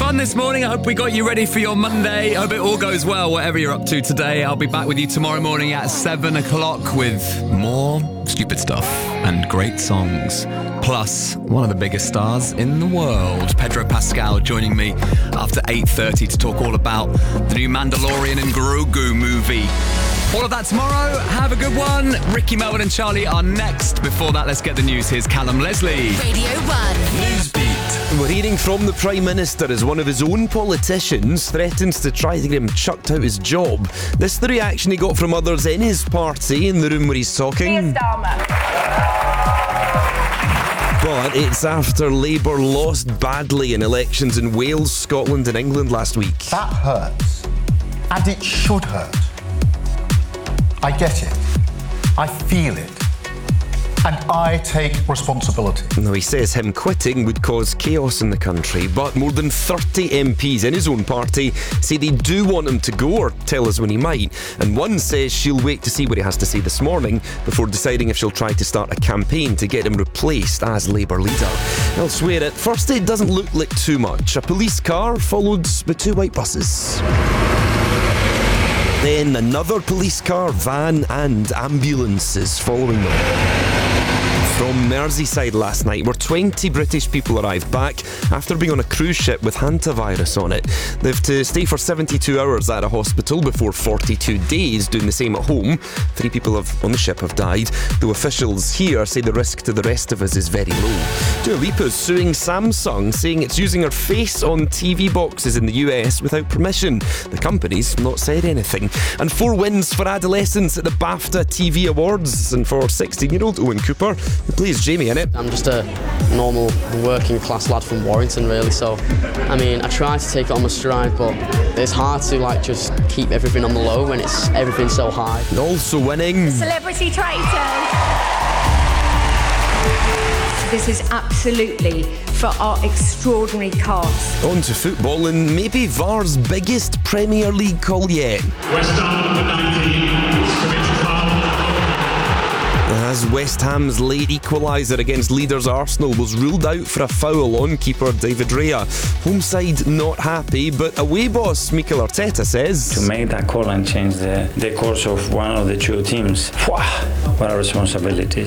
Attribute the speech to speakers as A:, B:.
A: fun this morning. I hope we got you ready for your Monday. I hope it all goes well, whatever you're up to today. I'll be back with you tomorrow morning at 7 o'clock with more stupid stuff and great songs. Plus, one of the biggest stars in the world, Pedro Pascal, joining me after 8:30 to talk all about the new Mandalorian and Grogu movie. All of that tomorrow. Have a good one. Ricky, Melvin and Charlie are next. Before that, let's get the news. Here's Callum Leslie.
B: Radio 1.
C: Newsbeat. We're hearing from the Prime Minister as one of his own politicians threatens to try to get him chucked out his job. This is the reaction he got from others in his party in the room where he's talking. But it's after Labour lost badly in elections in Wales, Scotland and England last week.
D: That hurts. And it should hurt. I get it. I feel it. And I take responsibility.
C: Now, he says him quitting would cause chaos in the country, but more than 30 MPs in his own party say they do want him to go or tell us when he might. And one says she'll wait to see what he has to say this morning before deciding if she'll try to start a campaign to get him replaced as Labour leader. Elsewhere, at first it doesn't look like too much. A police car followed by 2 white buses. Then another police car, van and ambulances following them. From Merseyside last night, where 20 British people arrived back after being on a cruise ship with hantavirus on it. They have to stay for 72 hours at a hospital before 42 days doing the same at home. 3 people on the ship have died, though officials here say the risk to the rest of us is very low. Dua Lipa's suing Samsung, saying it's using her face on TV boxes in the US without permission. The company's not said anything. And 4 wins for adolescents at the BAFTA TV Awards, and for 16-year-old Owen Cooper, who plays Jamie in it.
E: I'm just a normal working class lad from Warrington, really, so I mean, I try to take it on my stride, but it's hard to just keep everything on the low when everything's so high.
C: And also winning
F: Celebrity Traitors. This is absolutely for our extraordinary cast.
C: On to football and maybe VAR's biggest Premier League call yet.
G: West Ham number 19, commits foul.
C: As West Ham's late equaliser against leaders Arsenal was ruled out for a foul on keeper David Raya. Home side not happy, but away boss Mikel Arteta says,
H: to make that call and change the course of one of the 2 teams, what a responsibility.